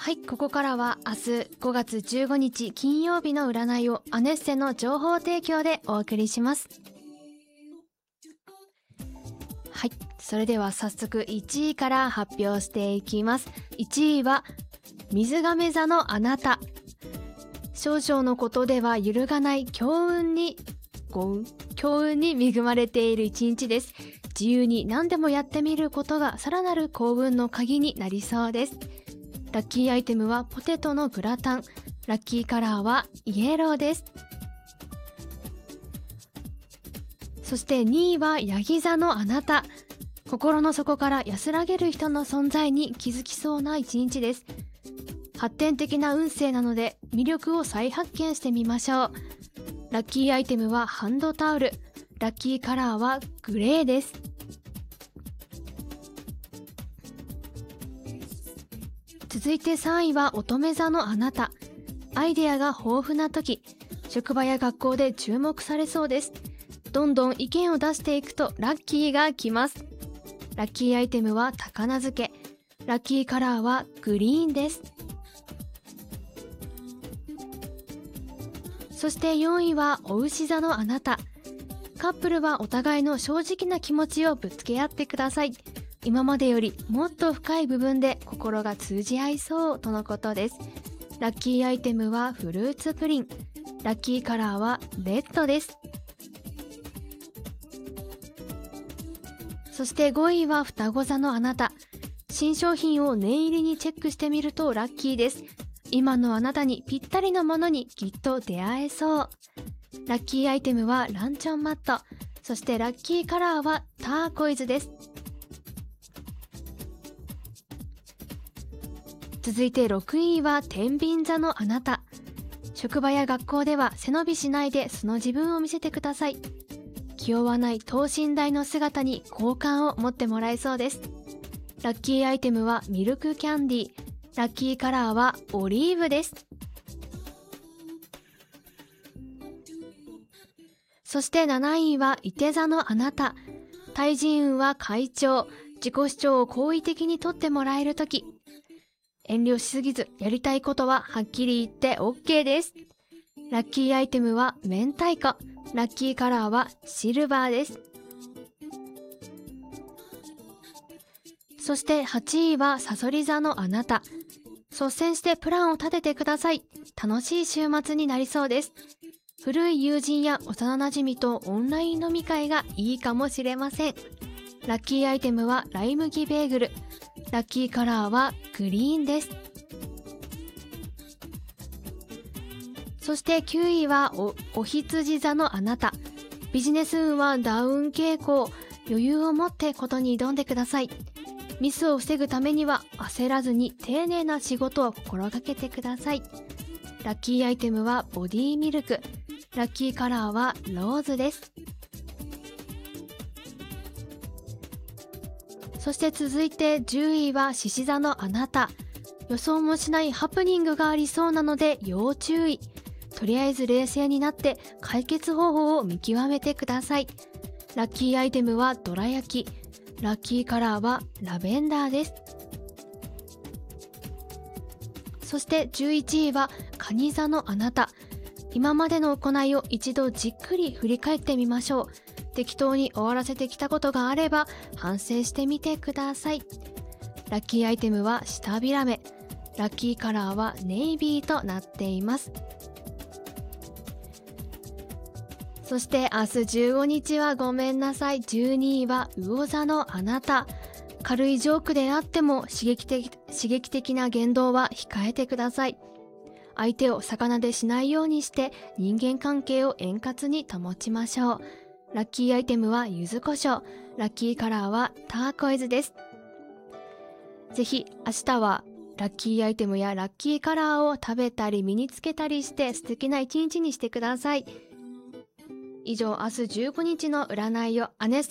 はい、ここからは明日5月15日金曜日の占いをアネッセの情報提供でお送りします。はい、それでは早速1位から発表していきます。1位は水亀座のあなた。少々のことでは揺るがない強運に恵まれている一日です。自由に何でもやってみることがさらなる幸運の鍵になりそうです。ラッキーアイテムはポテトのグラタン。ラッキーカラーはイエローです。そして2位はヤギ座のあなた。心の底から安らげる人の存在に気づきそうな一日です。発展的な運勢なので魅力を再発見してみましょう。ラッキーアイテムはハンドタオル。ラッキーカラーはグレーです。続いて3位は乙女座のあなた。アイデアが豊富な時、職場や学校で注目されそうです。どんどん意見を出していくとラッキーが来ます。ラッキーアイテムは高菜漬け。ラッキーカラーはグリーンです。そして4位は牡牛座のあなた。カップルはお互いの正直な気持ちをぶつけ合ってください。今までよりもっと深い部分で心が通じ合いそうとのことです。ラッキーアイテムはフルーツプリン。ラッキーカラーはレッドです。そして5位は双子座のあなた。新商品を念入りにチェックしてみるとラッキーです。今のあなたにぴったりのものにきっと出会えそう。ラッキーアイテムはランチョンマット。そしてラッキーカラーはターコイズです。続いて6位は天秤座のあなた。職場や学校では背伸びしないで素の自分を見せてください。気負わない等身大の姿に好感を持ってもらえそうです。ラッキーアイテムはミルクキャンディー。ラッキーカラーはオリーブです。そして7位は射手座のあなた。対人運は快調。自己主張を好意的に取ってもらえるとき。遠慮しすぎず、やりたいことははっきり言って OK です。ラッキーアイテムは明太子。ラッキーカラーはシルバーです。そして8位はさそり座のあなた。率先してプランを立ててください。楽しい週末になりそうです。古い友人や幼なじみとオンライン飲み会がいいかもしれません。ラッキーアイテムはライ麦ベーグル。ラッキーカラーはグリーンです。そして9位はお羊座のあなた。ビジネス運はダウン傾向。余裕を持ってことに挑んでください。ミスを防ぐためには焦らずに丁寧な仕事を心がけてください。ラッキーアイテムはボディミルク。ラッキーカラーはローズです。そして続いて10位は獅子座のあなた。予想もしないハプニングがありそうなので要注意。とりあえず冷静になって解決方法を見極めてください。ラッキーアイテムはどら焼き。ラッキーカラーはラベンダーです。そして11位は蟹座のあなた。今までの行いを一度じっくり振り返ってみましょう。適当に終わらせてきたことがあれば反省してみてください。ラッキーアイテムは舌ビラメ。ラッキーカラーはネイビーとなっています。そして明日15日はごめんなさい。12位は魚座のあなた。軽いジョークであっても刺激的な言動は控えてください。相手を魚でしないようにして人間関係を円滑に保ちましょう。ラッキーアイテムは柚子胡椒。ラッキーカラーはターコイズです。ぜひ明日はラッキーアイテムやラッキーカラーを食べたり身につけたりして素敵な一日にしてください。以上、明日15日の占いをアネッセ